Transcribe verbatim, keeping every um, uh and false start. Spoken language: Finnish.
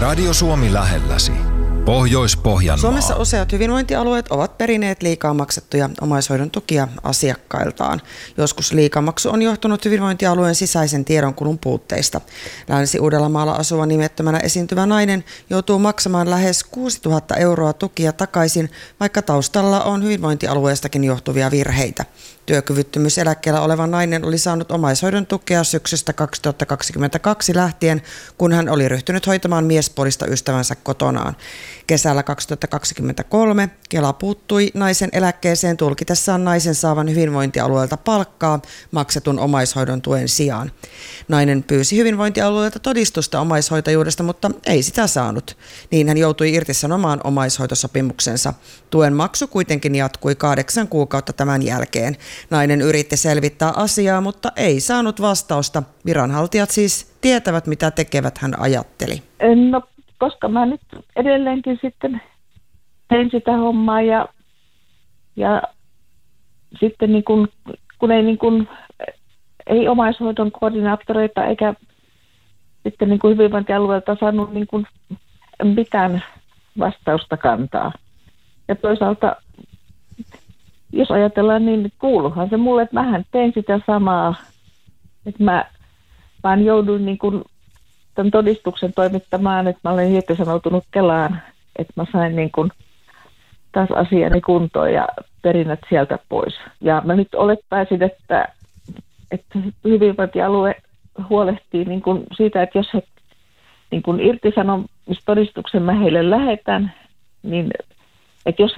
Radio Suomi lähelläsi. Pohjois-Pohjanmaa. Suomessa useat hyvinvointialueet ovat perineet liikaa maksettuja omaishoidon tukia asiakkailtaan. Joskus liikamaksu on johtunut hyvinvointialueen sisäisen tiedonkulun puutteista. Länsi-Uudellamaalla asuva nimettömänä esiintyvä nainen joutuu maksamaan lähes kuusituhatta euroa tukia takaisin, vaikka taustalla on hyvinvointialueestakin johtuvia virheitä. Työkyvyttömyyseläkkeellä oleva nainen oli saanut omaishoidon tukea syksystä kaksituhattakaksikymmentäkaksi lähtien, kun hän oli ryhtynyt hoitamaan miespuolista ystävänsä kotonaan. Kesällä kaksituhattakaksikymmentäkolme Kela puuttui naisen eläkkeeseen tulkitessaan naisen saavan hyvinvointialueelta palkkaa maksetun omaishoidon tuen sijaan. Nainen pyysi hyvinvointialueelta todistusta omaishoitajuudesta, mutta ei sitä saanut. Niin hän joutui irtisanomaan omaishoitosopimuksensa. Tuen maksu kuitenkin jatkui kahdeksan kuukautta tämän jälkeen. Nainen yritti selvittää asiaa, mutta ei saanut vastausta. Viranhaltijat siis tietävät, mitä tekevät, hän ajatteli. No, koska mä nyt edelleenkin sitten tein sitä hommaa ja, ja sitten niin kun, kun ei, niin kun, ei omaishoidon koordinaattoreita eikä sitten niin kun hyvinvointialueelta saanut niin kun mitään vastausta kantaa. Ja toisaalta, jos ajatellaan, niin kuuluhan se mulle, että mähän tein sitä samaa, että mä vaan jouduin niin kun tämän todistuksen toimittamaan, että mä olen irtisanoutunut Kelaan, että mä sain niin kuin taas asiani kuntoon ja perinnät sieltä pois. Ja mä nyt olettaisin, että, että hyvinvointialue huolehtii niin kuin siitä, että jos he niin kuin irtisanomistodistuksen mä heille lähetän, niin että jos